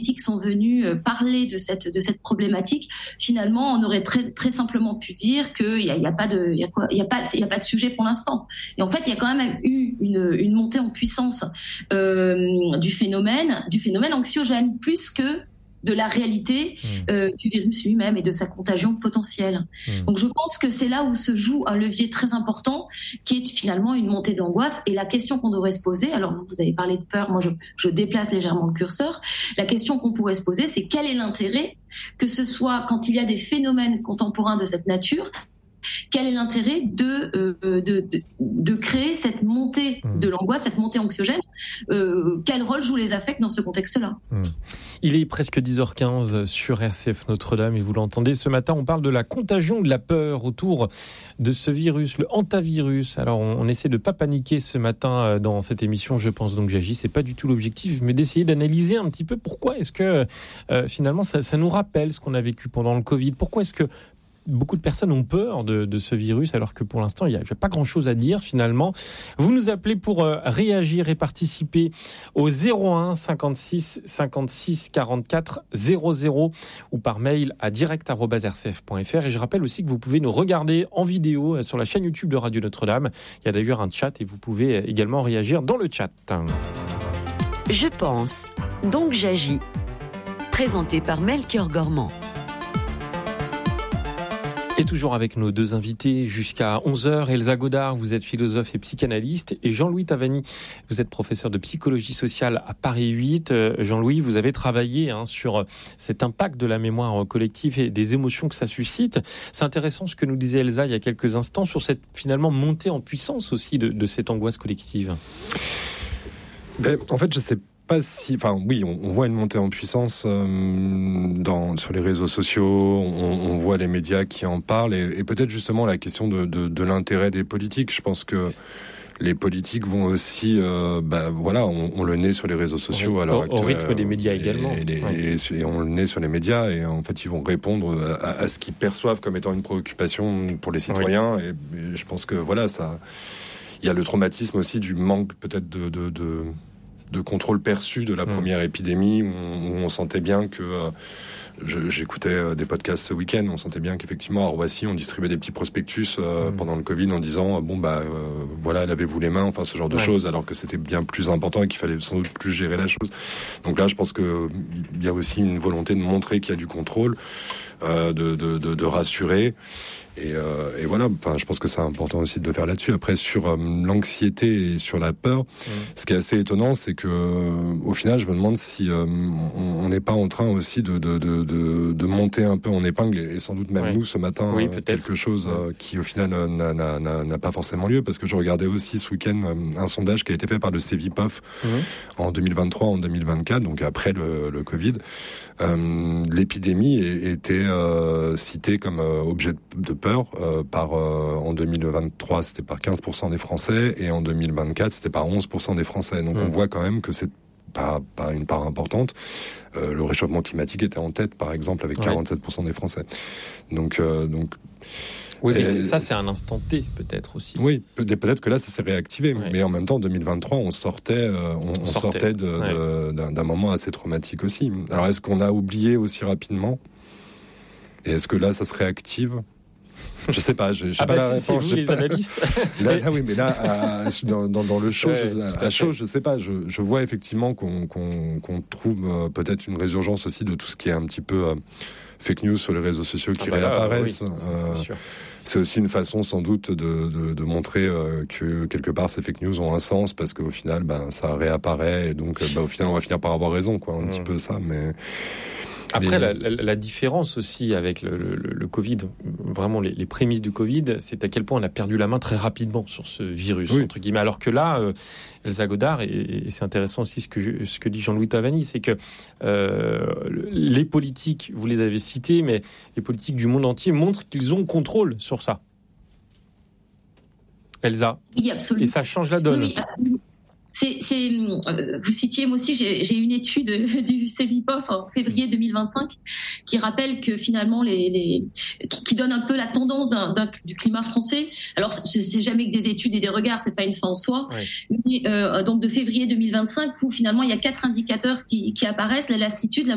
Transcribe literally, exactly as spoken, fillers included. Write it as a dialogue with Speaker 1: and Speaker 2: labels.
Speaker 1: politiques sont venus parler de cette de cette problématique, finalement, on aurait très très simplement pu dire qu'il y a, il y a pas de il y a quoi il y a pas il y a pas de sujet pour l'instant. Et en fait, il y a quand même eu une une montée en puissance euh, du phénomène du phénomène anxiogène plus que de la réalité euh, du virus lui-même et de sa contagion potentielle. Mmh. Donc je pense que c'est là où se joue un levier très important qui est finalement une montée de l'angoisse. Et la question qu'on devrait se poser, alors vous avez parlé de peur, moi je, je déplace légèrement le curseur, la question qu'on pourrait se poser, c'est quel est l'intérêt que ce soit quand il y a des phénomènes contemporains de cette nature, quel est l'intérêt de, euh, de, de, de créer cette montée de l'angoisse, cette montée anxiogène euh, quel rôle jouent les affects dans ce contexte-là?
Speaker 2: Il est presque dix heures quinze sur R C F Notre-Dame et vous l'entendez, ce matin on parle de la contagion de la peur autour de ce virus, le hantavirus. Alors on, on essaie de ne pas paniquer ce matin dans cette émission, je pense donc j'agis, c'est pas du tout l'objectif, mais d'essayer d'analyser un petit peu pourquoi est-ce que euh, finalement ça, ça nous rappelle ce qu'on a vécu pendant le Covid, pourquoi est-ce que beaucoup de personnes ont peur de, de ce virus, alors que pour l'instant, il n'y a, a pas grand-chose à dire finalement. Vous nous appelez pour euh, réagir et participer au zéro un cinquante-six cinquante-six quarante-quatre zéro zéro ou par mail à direct arobase r c f point f r. Et je rappelle aussi que vous pouvez nous regarder en vidéo sur la chaîne YouTube de Radio Notre-Dame. Il y a d'ailleurs un chat et vous pouvez également réagir dans le chat.
Speaker 3: Je pense, donc j'agis. Présenté par Melchior Gormand.
Speaker 2: Et toujours avec nos deux invités jusqu'à onze heures, Elsa Godard, vous êtes philosophe et psychanalyste, et Jean-Louis Tavani, vous êtes professeur de psychologie sociale à Paris huit. Jean-Louis, vous avez travaillé hein, sur cet impact de la mémoire collective et des émotions que ça suscite. C'est intéressant ce que nous disait Elsa il y a quelques instants sur cette finalement montée en puissance aussi de, de cette angoisse collective.
Speaker 4: Ben, en fait, je sais pas si, enfin oui, on, on voit une montée en puissance euh, dans sur les réseaux sociaux, on, on voit les médias qui en parlent et, et peut-être justement la question de, de, de l'intérêt des politiques. Je pense que les politiques vont aussi, euh, bah voilà, on, on le naît sur les réseaux sociaux
Speaker 2: au,
Speaker 4: à l'heure
Speaker 2: actuelle, au rythme des médias
Speaker 4: et,
Speaker 2: également,
Speaker 4: et, les,
Speaker 2: ouais.
Speaker 4: et, et on le naît sur les médias et en fait ils vont répondre à, à ce qu'ils perçoivent comme étant une préoccupation pour les citoyens. Oui. Et, et je pense que voilà, ça, il y a le traumatisme aussi du manque peut-être de, de, de de contrôle perçu de la première épidémie où on, où on sentait bien que euh, je, j'écoutais euh, des podcasts ce week-end, on sentait bien qu'effectivement à Roissy on distribuait des petits prospectus euh, mmh. pendant le Covid en disant euh, bon bah euh, voilà, lavez-vous les mains, enfin ce genre de ouais. choses, alors que c'était bien plus important et qu'il fallait sans doute plus gérer la chose. Donc là je pense que il y a aussi une volonté de montrer qu'il y a du contrôle, euh, de, de, de, de rassurer. Et, euh, et voilà, enfin, je pense que c'est important aussi de le faire là-dessus. Après, sur euh, l'anxiété et sur la peur, mmh. ce qui est assez étonnant, c'est que, euh, au final, je me demande si euh, on n'est pas en train aussi de, de, de, de, de monter un peu en épingle, et, et sans doute même ouais. nous ce matin,
Speaker 2: oui,
Speaker 4: euh, quelque chose euh, qui, au final, euh, n'a, n'a, n'a, n'a pas forcément lieu, parce que je regardais aussi ce week-end euh, un sondage qui a été fait par le Cevipof mmh. en deux mille vingt-trois, en deux mille vingt-quatre, donc après le, le Covid. Euh, l'épidémie était euh, citée comme euh, objet de peur euh, par euh, en deux mille vingt-trois c'était par quinze pour cent des Français et en deux mille vingt-quatre c'était par onze pour cent des Français. Donc mmh. on voit quand même que c'est pas, pas une part importante. Euh, le réchauffement climatique était en tête par exemple avec ouais. quarante-sept pour cent des Français. Donc euh, donc
Speaker 2: oui, mais c'est, ça, c'est un instant T, peut-être aussi.
Speaker 4: Oui, peut-être que là, ça s'est réactivé. Ouais. Mais en même temps, en deux mille vingt-trois, on sortait, euh, on, on sortait, sortait de, ouais. de, d'un, d'un moment assez traumatique aussi. Alors, est-ce qu'on a oublié aussi rapidement ? Et est-ce que là, ça se réactive ? Je sais pas, je, je sais
Speaker 2: ah
Speaker 4: pas
Speaker 2: bah
Speaker 4: la
Speaker 2: c'est,
Speaker 4: réponse.
Speaker 2: C'est vous, les
Speaker 4: pas...
Speaker 2: analystes.
Speaker 4: là, là, oui, mais là, à, dans, dans, dans le show,
Speaker 2: ouais,
Speaker 4: je, à, à chaud, je sais pas. Je, je vois effectivement qu'on, qu'on, qu'on trouve euh, peut-être une résurgence aussi de tout ce qui est un petit peu euh, fake news sur les réseaux sociaux qui ah bah réapparaissent. Là, oui, euh, c'est sûr. C'est aussi une façon sans doute de, de, de montrer euh, que quelque part ces fake news ont un sens parce qu'au final ben, ça réapparaît et donc ben, au final on va finir par avoir raison quoi, un mmh. petit peu ça. Mais
Speaker 2: après,
Speaker 4: mais...
Speaker 2: la, la, la différence aussi avec le, le, le Covid, vraiment les, les prémices du Covid, c'est à quel point on a perdu la main très rapidement sur ce virus, oui. entre guillemets. Alors que là, euh, Elsa Godard, et, et c'est intéressant aussi ce que, ce que dit Jean-Louis Tavani, c'est que euh, les politiques, vous les avez cités, mais les politiques du monde entier montrent qu'ils ont contrôle sur ça. Elsa.
Speaker 1: Oui, absolument.
Speaker 2: Et ça change la donne.
Speaker 1: Oui, oui. C'est, c'est, euh, vous citiez, moi aussi, j'ai, j'ai une étude du Cevipof en février deux mille vingt-cinq qui rappelle que finalement, les, les, qui, qui donne un peu la tendance d'un, d'un, du climat français. Alors, c'est, c'est jamais que des études et des regards, c'est pas une fin en soi. Ouais. Mais, euh, donc de février deux mille vingt-cinq, où finalement, il y a quatre indicateurs qui, qui apparaissent, la lassitude, la